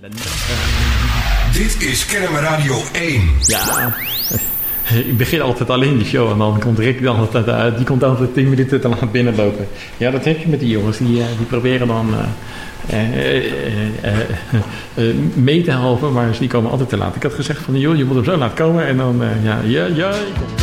Dit is Kennemer Radio 1. Ja, ik begin altijd alleen de show en dan komt Rick dan altijd, die komt altijd 10 minuten te laat binnenlopen. Ja, dat heb je met die jongens, die proberen dan mee te helpen, maar die komen altijd te laat. Ik had gezegd van, joh, je moet hem zo laat komen en dan, ja, je komt.